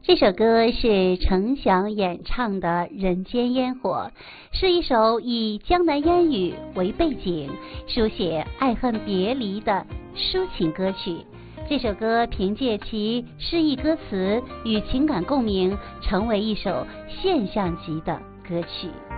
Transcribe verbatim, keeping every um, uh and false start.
这首歌是程响演唱的《人间烟火》，是一首以江南烟雨为背景，书写爱恨别离的抒情歌曲。这首歌凭借其诗意歌词与情感共鸣，成为一首现象级的歌曲。